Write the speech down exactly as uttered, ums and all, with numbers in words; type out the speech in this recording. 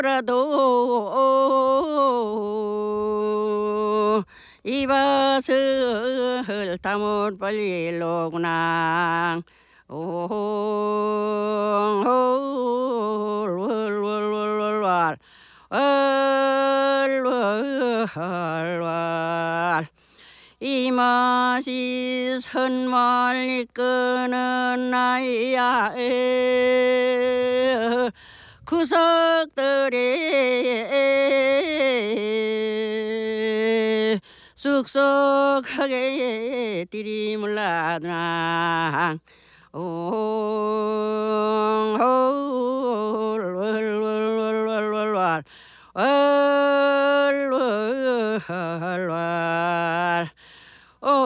잡으라도 이 밭을 다 못 벌리로구나. 오월월월월월 월월월 이 맛이 선멀리 끄는 나이야. 구석들이 쑥쑥하게 들이물라드나. 월월월월월월 월월월